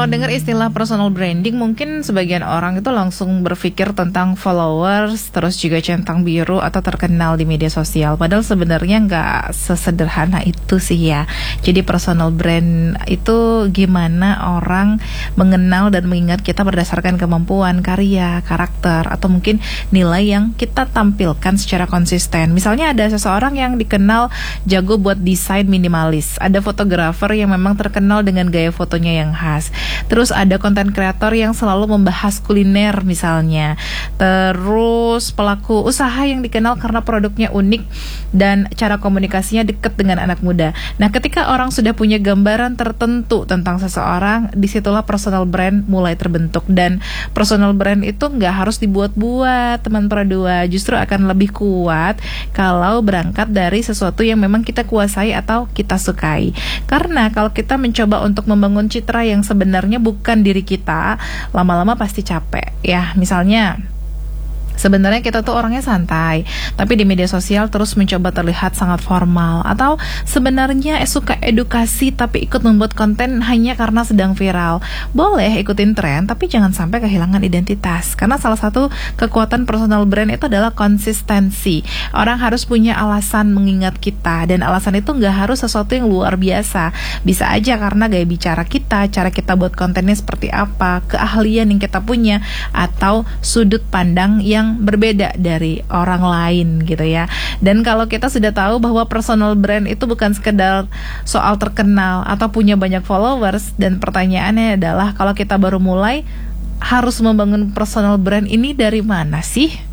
Kalau dengar istilah personal branding, mungkin sebagian orang itu langsung berpikir tentang followers, terus juga centang biru atau terkenal di media sosial. Padahal sebenarnya nggak sesederhana itu sih ya. Jadi personal brand itu gimana orang mengenal dan mengingat kita berdasarkan kemampuan, karya, karakter, atau mungkin nilai yang kita tampilkan secara konsisten. Misalnya ada seseorang yang dikenal jago buat desain minimalis. Ada fotografer yang memang terkenal dengan gaya fotonya yang khas. Terus ada konten kreator yang selalu membahas kuliner misalnya. Terus pelaku usaha yang dikenal karena produknya unik dan cara komunikasinya dekat dengan anak muda. Nah, ketika orang sudah punya gambaran tertentu tentang seseorang, disitulah personal brand mulai terbentuk. Dan personal brand itu nggak harus dibuat-buat, teman Produa. Justru akan lebih kuat kalau berangkat dari sesuatu yang memang kita kuasai atau kita sukai. Karena kalau kita mencoba untuk membangun citra yang sebenarnya bukan diri kita, lama-lama pasti capek ya. Misalnya sebenarnya kita tuh orangnya santai, tapi di media sosial terus mencoba terlihat sangat formal. Atau sebenarnya suka edukasi tapi ikut membuat konten hanya karena sedang viral. Boleh ikutin tren, tapi jangan sampai kehilangan identitas. Karena salah satu kekuatan personal brand itu adalah konsistensi. Orang harus punya alasan mengingat kita, dan alasan itu gak harus sesuatu yang luar biasa. Bisa aja karena gaya bicara kita, cara kita buat kontennya seperti apa, keahlian yang kita punya, atau sudut pandang yang berbeda dari orang lain gitu ya. Dan kalau kita sudah tahu bahwa personal brand itu bukan sekedar soal terkenal atau punya banyak followers, dan pertanyaannya adalah kalau kita baru mulai, harus membangun personal brand ini dari mana sih?